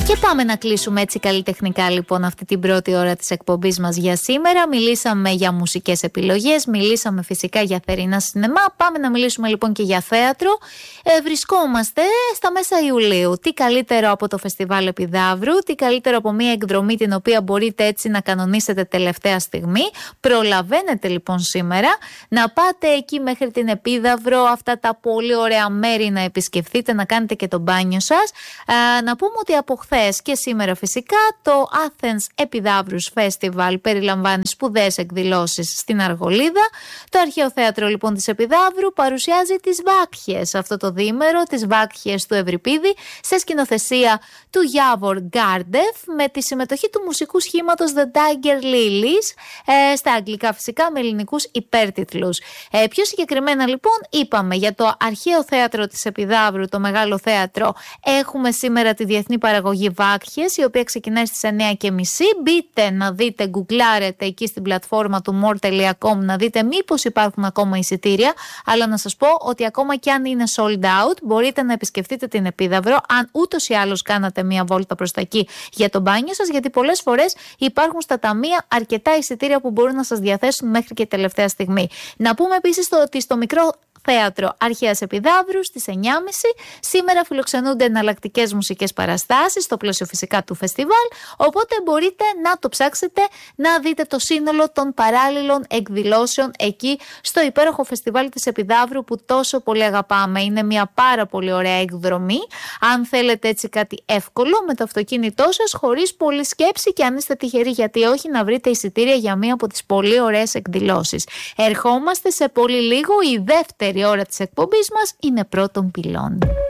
Και πάμε να κλείσουμε έτσι καλλιτεχνικά λοιπόν αυτή την πρώτη ώρα της εκπομπής μας για σήμερα. Μιλήσαμε για μουσικές επιλογές, μιλήσαμε φυσικά για θερινά σινεμά. Πάμε να μιλήσουμε λοιπόν και για θέατρο. Βρισκόμαστε στα μέσα Ιουλίου. Τι καλύτερο από το Φεστιβάλ Επιδαύρου, τι καλύτερο από μια εκδρομή την οποία μπορείτε έτσι να κανονίσετε τελευταία στιγμή. Προλαβαίνετε λοιπόν σήμερα να πάτε εκεί μέχρι την Επίδαυρο, αυτά τα πολύ ωραία μέρη να επισκεφθείτε, να κάνετε και το μπάνιο σας. Να πούμε ότι από χθες και σήμερα φυσικά το Athens Epidavrus Festival περιλαμβάνει σπουδαίες εκδηλώσεις στην Αργολίδα. Το Αρχαίο Θέατρο λοιπόν της Επιδαύρου παρουσιάζει τις Βάκχιες αυτό το διήμερο, τις Βάκχιες του Ευρυπίδη, σε σκηνοθεσία του Γιάβορ Γκάρντεφ, με τη συμμετοχή του μουσικού σχήματος The Tiger Lilies, στα αγγλικά φυσικά με ελληνικούς υπέρτιτλους. Πιο συγκεκριμένα λοιπόν είπαμε για το Αρχαίο Θέατρο της Επιδαύρου, το Μεγάλο Θέατρο, έχουμε σήμερα τη διεθνή παραγωγή Βάκχιες, η οποία ξεκινάει στις 9:30. Μπείτε να δείτε, γκουγκλάρετε εκεί στην πλατφόρμα του more.com να δείτε μήπως υπάρχουν ακόμα εισιτήρια, αλλά να σας πω ότι ακόμα και αν είναι sold out μπορείτε να επισκεφτείτε την Επίδαυρο, αν ούτως ή άλλως κάνατε μία βόλτα προς τα εκεί για το μπάνιο σας, γιατί πολλές φορές υπάρχουν στα ταμεία αρκετά εισιτήρια που μπορούν να σας διαθέσουν μέχρι και τελευταία στιγμή. Να πούμε επίσης ότι στο μικρό Θέατρο Αρχαίας Επιδαύρου στις 9:30 σήμερα φιλοξενούνται εναλλακτικές μουσικές παραστάσεις στο πλαίσιο φυσικά του φεστιβάλ, οπότε μπορείτε να το ψάξετε να δείτε το σύνολο των παράλληλων εκδηλώσεων εκεί στο υπέροχο φεστιβάλ της Επιδαύρου που τόσο πολύ αγαπάμε. Είναι μια πάρα πολύ ωραία εκδρομή, αν θέλετε έτσι κάτι εύκολο με το αυτοκίνητό σας, χωρίς πολλή σκέψη, και αν είστε τυχεροί γιατί όχι, να βρείτε εισιτήρια για μία από τις πολύ ωραίες εκδηλώσεις. Ερχόμαστε σε πολύ λίγο, η δεύτερη ώρα της εκπομπής μας είναι Πρώτων Πυλών.